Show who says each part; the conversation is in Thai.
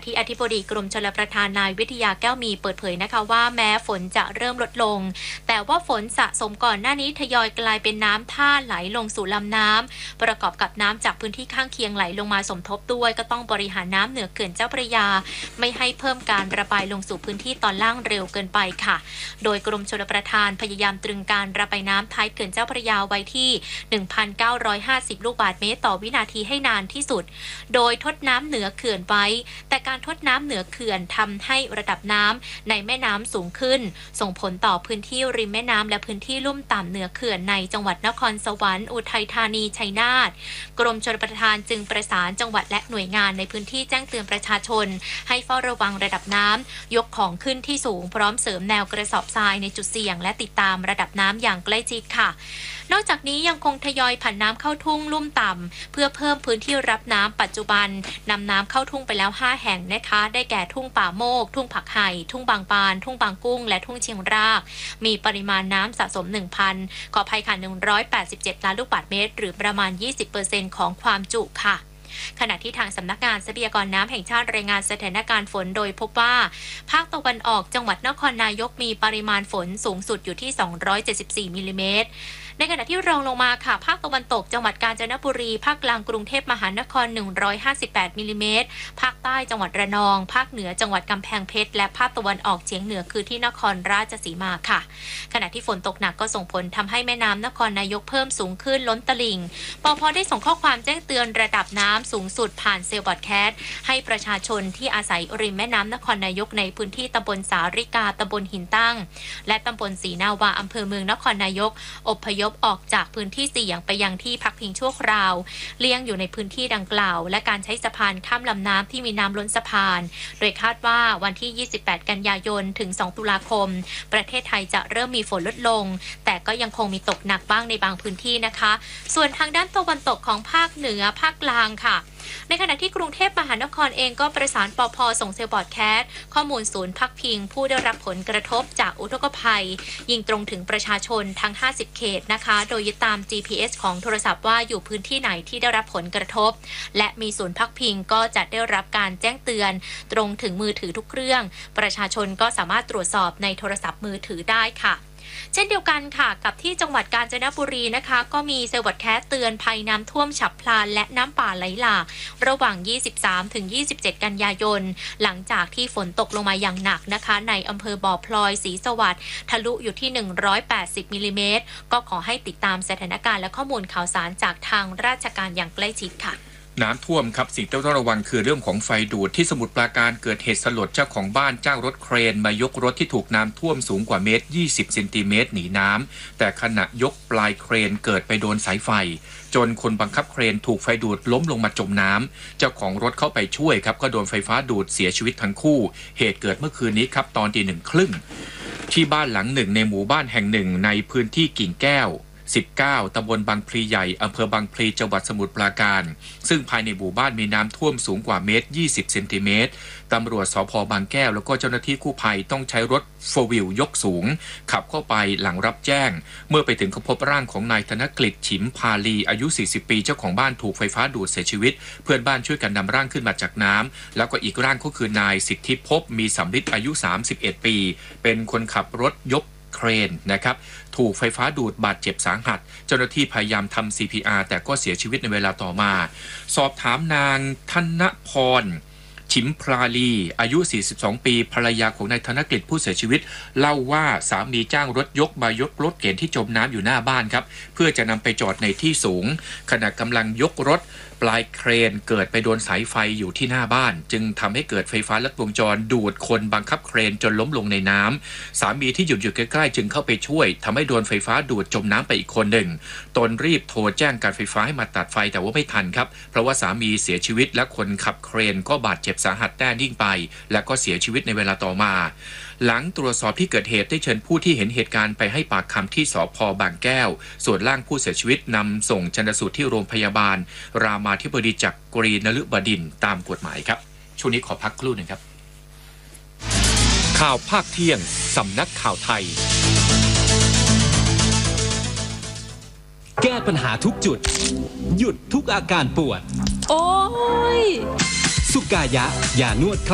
Speaker 1: ที่อธิบดีกรมชลประทานนายวิทยาแก้วมีเปิดเผยนะคะว่าแม้ฝนจะเริ่มลดลงแต่ว่าฝนสะสมก่อนหน้านี้ทยอยกลายเป็นน้ำท่าไหลลงสู่ลำน้ำประกอบกับน้ำจากพื้นที่ข้างเคียงไหลลงมาสมทบด้วยก็ต้องบริหารน้ำเหนือเขื่อนเจ้าพระยาไม่ให้เพิ่มการระบายลงสู่พื้นที่ตอนล่างเร็วเกินไปค่ะโดยกรมชลประทานพยายามตรึงการระบายน้ำท้ายเขื่อนเจ้าพระยาไว้ที่ 1,950 ลูกบาศก์เมตรต่อวินาทีให้นานที่สุดโดยทดน้ำเหนือเขื่อนไว้แต่การทดน้ำเหนือเขื่อนทำให้ระดับน้ำในแม่น้ำสูงขึ้นส่งผลต่อพื้นที่ริมแม่น้ำและพื้นที่ลุ่มต่ำเหนือเขื่อนในจังหวัดนครสวรรค์อุทัยธานีชัยนาทกรมชลประทานจึงประสานจังหวัดและหน่วยงานในพื้นที่แจ้งเตือนประชาชนให้เฝ้าระวังระดับน้ำยกของขึ้นที่สูงพร้อมเสริมแนวกระสอบทรายในจุดเสี่ยงและติดตามระดับน้ำอย่างใกล้ชิดค่ะนอกจากนี้ยังคงทยอยผันน้ำเข้าทุ่งลุ่มต่ำเพื่อเพิ่มพื้นที่รับน้ำปัจจุบันนำน้ำเข้าทุ่งไปแล้ว5แห่งนะคะได้แก่ทุ่งป่าโมกทุ่งผักไห่ทุ่งบางปานทุ่งบางกุ้งและทุ่งเชียงรากมีปริมาณน้ำสะสม 1,000 ขออภัยค่ะ187 ล้านลูกบาศก์เมตรหรือประมาณ 20% ของความจุค่ะขณะที่ทางสำนักงานทรัพยากรน้ำแห่งชาติรายงานสถานการณ์ฝนโดยพบว่าภาคตะวันออกจังหวัดนครนายกมีปริมาณฝนสูงสุดอยู่ที่274มิลลิเมตรในขณะที่รองลงมาค่ะภาคตะวันตกจังหวัดกาญจนบุรีภาคกลางกรุงเทพมหานคร158มิลลิเมตรภาคใต้จังหวัดระนองภาคเหนือจังหวัดกำแพงเพชรและภาคตะวันออกเฉียงเหนือคือที่นครราชสีมาค่ะขณะที่ฝนตกหนักก็ส่งผลทำให้แม่น้ำนครนายกเพิ่มสูงขึ้นล้นตลิ่งปภ.ได้ส่งข้อความแจ้งเตือนระดับน้ำสูงสุดผ่านเซลล์บอดแคสต์ให้ประชาชนที่อาศัยริมแม่น้ำนครนายกในพื้นที่ตำบลสาริกาตำบลหินตั้งและตำบลศรีนาวาอำเภอเมืองนครนายกอพยพออกจากพื้นที่เสี่ยงไปยังที่พักพิงชั่วคราวเลี่ยงอยู่ในพื้นที่ดังกล่าวและการใช้สะพานข้ามลำน้ำที่มีน้ำล้นสะพานโดยคาดว่าวันที่28กันยายนถึง2ตุลาคมประเทศไทยจะเริ่มมีฝนลดลงแต่ก็ยังคงมีตกหนักบ้างในบางพื้นที่นะคะส่วนทางด้านตะวันตกของภาคเหนือภาคกลางค่ะในขณะที่กรุงเทพมหานครเองก็ประสานปภ.ส่งเซลล์บอร์ดแคสต์ข้อมูลศูนย์พักพิงผู้ได้รับผลกระทบจากอุทกภัยยิงตรงถึงประชาชนทั้ง50เขตนะคะโดยยึดตาม GPS ของโทรศัพท์ว่าอยู่พื้นที่ไหนที่ได้รับผลกระทบและมีศูนย์พักพิงก็จะได้รับการแจ้งเตือนตรงถึงมือถือทุกเครื่องประชาชนก็สามารถตรวจสอบในโทรศัพท์มือถือได้ค่ะเช่นเดียวกันค่ะกับที่จังหวัดกาญจนบุรีนะคะก็มีเซลล์บอร์ดแคสต์เตือนภัยน้ำท่วมฉับพลันและน้ำป่าไหลหลากระหว่าง23ถึง27กันยายนหลังจากที่ฝนตกลงมาอย่างหนักนะคะในอำเภอบ่อพลอยศรีสวัสดิ์ทะลุอยู่ที่180มิลลิเมตรก็ขอให้ติดตามสถานการณ์และข้อมูลข่าวสารจากทางราชการอย่างใกล้ชิดค่ะ
Speaker 2: น้ำท่วมครับสิ่งที่ต้องระวังคือเรื่องของไฟดูดที่สมุทรปราการเกิดเหตุสลดเจ้าของบ้านจ้างรถเครนมายกรถที่ถูกน้ำท่วมสูงกว่าเมตร20เซนติเมตรหนีน้ำแต่ขณะยกปลายเครนเกิดไปโดนสายไฟจนคนบังคับเครนถูกไฟดูดล้มลงมาจมน้ำเจ้าของรถเข้าไปช่วยครับก็โดนไฟฟ้าดูดเสียชีวิตทั้งคู่เหตุเกิดเมื่อคืนนี้ครับตอน 1:30 ที่บ้านหลังหนึ่งในหมู่บ้านแห่งหนึ่งในพื้นที่กิ่งแก้ว19ตำบลบางพลีใหญ่อำเภอบางพลีจังหวัดสมุทรปราการซึ่งภายในหมู่บ้านมีน้ำท่วมสูงกว่าเมตร20เซนติเมตรตำรวจสภ.บางแก้วแล้วก็เจ้าหน้าที่กู้ภัยต้องใช้รถโฟร์วิลยกสูงขับเข้าไปหลังรับแจ้งเมื่อไปถึงก็พบร่างของนายธนกฤษฉิมพาลีอายุ40ปีเจ้าของบ้านถูกไฟฟ้าดูดเสียชีวิตเพื่อนบ้านช่วยกันนำร่างขึ้นมาจากน้ำแล้วก็อีกร่างก็คือนายสิทธิภพมีสำลิดอายุ31ปีเป็นคนขับรถยกเครนนะครับถูกไฟฟ้าดูดบาดเจ็บสาหัสเจ้าหน้าที่พยายามทำ CPR แต่ก็เสียชีวิตในเวลาต่อมาสอบถามนางธนพรฉิมพราลีอายุ42ปีภรรยาของนายธนกฤษผู้เสียชีวิตเล่าว่าสามีจ้างรถยกมายกรถเก๋งที่จมน้ำอยู่หน้าบ้านครับเพื่อจะนำไปจอดในที่สูงขณะกำลังยกรถปลายเครนเกิดไปโดนสายไฟอยู่ที่หน้าบ้านจึงทำให้เกิดไฟฟ้าลัดวงจรดูดคนบังคับเครนจนล้มลงในน้ำสามีที่อยู่ใกล้ๆจึงเข้าไปช่วยทำให้โดนไฟฟ้าดูดจมน้ำไปอีกคนหนึ่งตนรีบโทรแจ้งการไฟฟ้าให้มาตัดไฟแต่ว่าไม่ทันครับเพราะว่าสามีเสียชีวิตและคนขับเครนก็บาดเจ็บสาหัสแน่นิ่งไปและก็เสียชีวิตในเวลาต่อมาหลังตรวจสอบที่เกิดเหตุได้เชิญผู้ที่เห็นเหตุการณ์ไปให้ปากคำที่สภ.บางแก้วส่วนร่างผู้เสียชีวิตนำส่งชันสูตรที่โรงพยาบาลรามาธิบดีจักรีนฤบดินทร์ตามกฎหมายครับช่วงนี้ขอพักครู่หนึ่งครับข่าวภาคเที่ยงสำนักข่าวไทย
Speaker 3: แก้ปัญหาทุกจุดหยุดทุกอาการปวดโอ้ยสุกายะยานวด